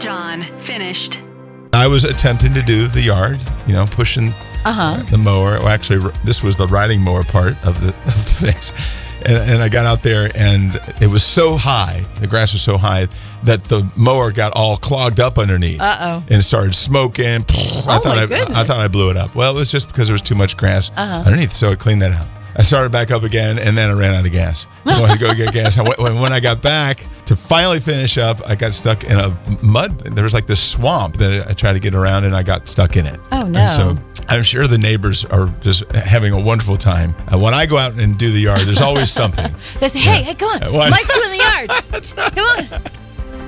John, finished. I was attempting to do the yard, pushing the mower. Well, actually, this was the riding mower part of the phase. And I got out there, and it was so high, the grass was so high, that the mower got all clogged up underneath. Uh-oh. And it started smoking. I thought I blew it up. Well, it was just because there was too much grass underneath, so I cleaned that out. I started back up again, and then I ran out of gas. I wanted to go get gas. When I got back to finally finish up, I got stuck in a mud. There was like this swamp that I tried to get around, and I got stuck in it. Oh, no. And so I'm sure the neighbors are just having a wonderful time. When I go out and do the yard, there's always something. They say, hey, come on. Mike's doing the yard. That's right. Come on.